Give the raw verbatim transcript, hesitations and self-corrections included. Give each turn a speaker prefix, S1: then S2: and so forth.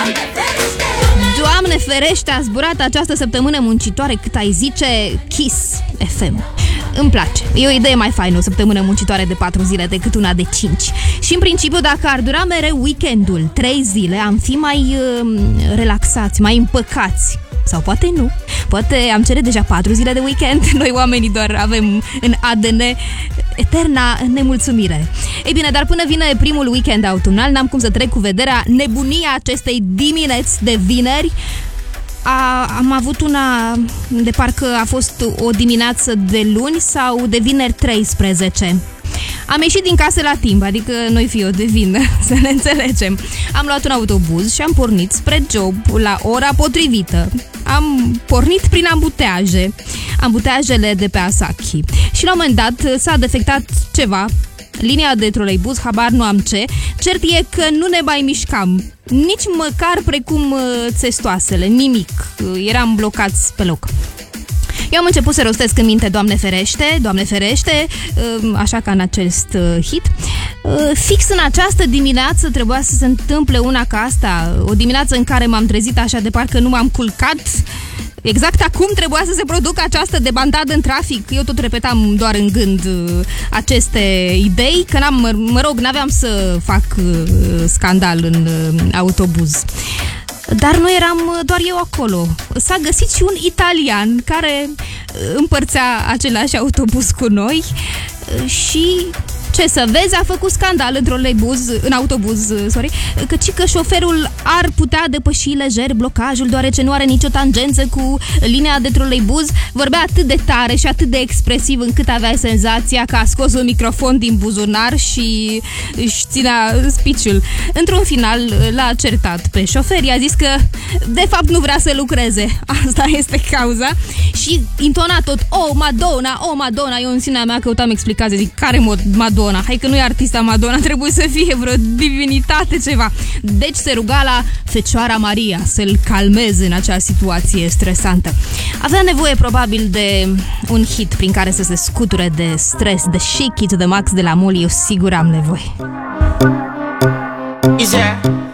S1: Doamne ferește, a zburat această săptămână muncitoare, cât ai zice Kiss F M. Îmi place. E o idee mai faină o săptămână muncitoare de patru zile decât una de cinci. Și în principiu, dacă ar dura mereu weekendul trei zile, am fi mai uh, relaxați, mai împăcați. Sau poate nu. Poate am cere deja patru zile de weekend. Noi oamenii doar avem în A D N eterna nemulțumire. Ei bine, dar până vine primul weekend autumnal, n-am cum să trec cu vederea nebunia acestei dimineți de vineri. A, am avut una de parcă a fost o dimineață de luni sau de vineri treisprezece. Am ieșit din casă la timp, adică noi fii o de vină, să ne înțelegem. Am luat un autobuz și am pornit spre job la ora potrivită. Am pornit prin ambuteaje, ambuteajele de pe Asahi. Și la un moment dat s-a defectat ceva, linia de troleibuz, habar nu am ce. Cert e că nu ne mai mișcam, nici măcar precum țestoasele, nimic. Eram blocați pe loc. Eu am început să rostesc în minte, Doamne ferește, Doamne ferește, așa ca în acest hit. Fix în această dimineață trebuia să se întâmple una ca asta, o dimineață în care m-am trezit așa de parcă nu m-am culcat. Exact acum trebuia să se producă această debandadă în trafic. Eu tot repetam doar în gând aceste idei, că n-am, mă rog, n-aveam să fac scandal în autobuz. Dar nu eram doar eu acolo. S-a găsit și un italian care împărțea același autobuz cu noi și, ce să vezi, a făcut scandal în troleibuz, în autobuz, sorry, căci că șoferul ar putea depăși lejer blocajul deoarece nu are nicio tangență cu linia de troleibuz. Vorbea atât de tare și atât de expresiv încât aveai senzația că a scos un microfon din buzunar și își ținea speech-ul. Într-un final l-a certat pe șofer, i-a zis că de fapt nu vrea să lucreze. Asta este cauza. Și intona tot: "Oh, Madonna, oh, Madonna." Eu în sinea mea căutam explicații, zic: care mod Madonna? Hai că nu e artista Madonna, trebuie să fie vreo divinitate, ceva. Deci se ruga la Fecioara Maria să-l calmeze în acea situație stresantă. Avea nevoie probabil de un hit prin care să se scuture de stres, de Shake It to the Max de la Molly. Eu sigur am nevoie.
S2: Yeah.